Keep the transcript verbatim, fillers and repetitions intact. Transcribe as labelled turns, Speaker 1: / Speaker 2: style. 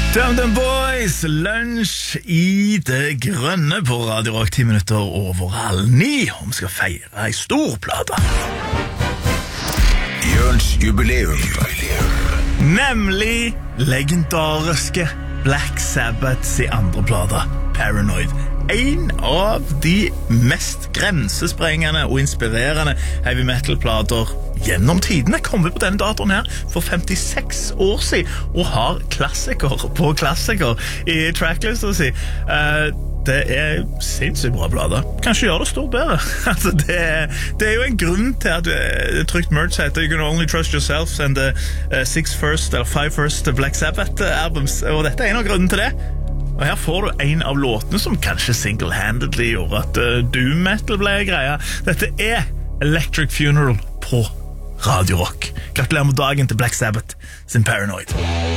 Speaker 1: Dum-Dum Boys, lunsj i det grønne på Radio Rock, ti minutter over halv ni, og vi skal feire en stor plate.
Speaker 2: Jørns jubileum.
Speaker 1: Nemlig legendariske Black Sabbaths i andre plate, Paranoid. En av de mest grensesprengende og inspirerende heavy metal-plater gjennom tidene kom vi på denne datoen her for femtiseks år siden og har klassiker på klassiker i tracklista si. Uh, det er sinnssykt bra plater. Kanskje gjør det stort bedre. altså, det, det er jo en grunn til at det trykt merch heter You Can Only Trust Yourself and the uh, Six First eller Five First Black Sabbath albums, og dette er en av grunnen til det. Og her får du en av låtene som kanskje single-handedly gjorde at uh, doom metal ble greia. Dette er Electric Funeral på Radio Rock. Gratulerer med dagen til Black Sabbath sin Paranoid.